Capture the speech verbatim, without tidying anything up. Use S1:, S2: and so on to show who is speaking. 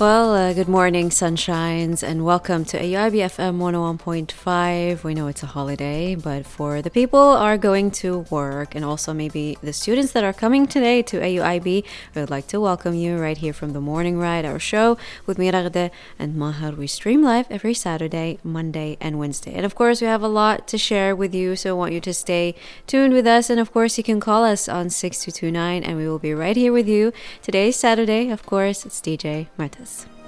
S1: Well, uh, good morning, sunshines, and welcome to A U I B F M one oh one point five. We know it's a holiday, but for the people are going to work, and also maybe the students that are coming today to A U I B, we would like to welcome you right here from the Morning Ride, our show with me, Ragde, and Mahar. We stream live every Saturday, Monday, and Wednesday. And of course, we have a lot to share with you, so I want you to stay tuned with us. And of course, you can call us on six two two nine, and we will be right here with you. Today's Saturday, of course, it's D J Martez.